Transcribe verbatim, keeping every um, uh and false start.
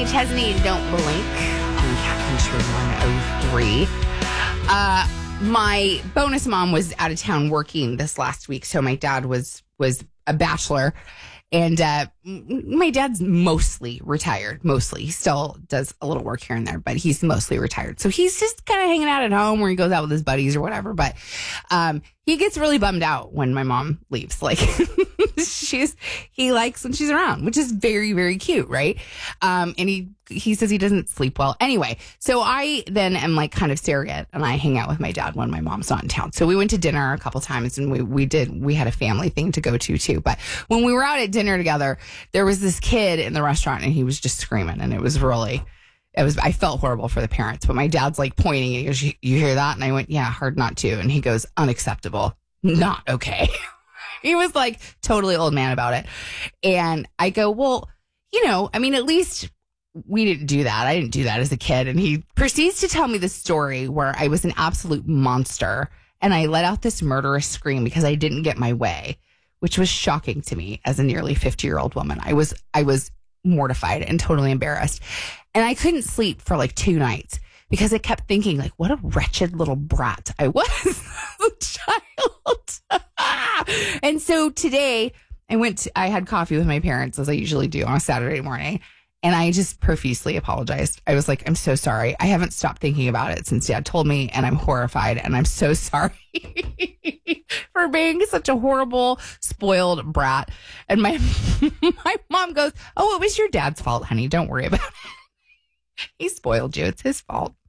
Kenny Chesney and Don't Blink on Cat Country one oh three. Uh, my bonus mom was out of town working this last week, so my dad was was a bachelor. And uh, my dad's mostly retired, mostly. He still does a little work here and there, but he's mostly retired. So he's just kind of hanging out at home where he goes out with his buddies or whatever. But um, he gets really bummed out when my mom leaves. Like, she's he likes when she's around, which is very, very cute, right? Um, and he he says he doesn't sleep well. Anyway, so I then am like kind of surrogate, and I hang out with my dad when my mom's not in town. So we went to dinner a couple times, and we we did we had a family thing to go to too. But when we were out at dinner together, there was this kid in the restaurant, and he was just screaming, and it was really. It was, I felt horrible for the parents, but my dad's like pointing and he goes, you, you hear that? And I went, yeah, hard not to. And he goes, unacceptable, not okay. He was like totally old man about it. And I go, well, you know, I mean, at least we didn't do that. I didn't do that as a kid. And he proceeds to tell me the story where I was an absolute monster and I let out this murderous scream because I didn't get my way, which was shocking to me as a nearly fifty year old woman. I was, I was mortified and totally embarrassed. And I couldn't sleep for like two nights because I kept thinking, like, what a wretched little brat I was as a child. And so today I went, to, I had coffee with my parents as I usually do on a Saturday morning. And I just profusely apologized. I was like, I'm so sorry. I haven't stopped thinking about it since Dad told me, and I'm horrified. And I'm so sorry for being such a horrible, spoiled brat. And my my mom goes, oh, it was your dad's fault, honey. Don't worry about it. He spoiled you. It's his fault.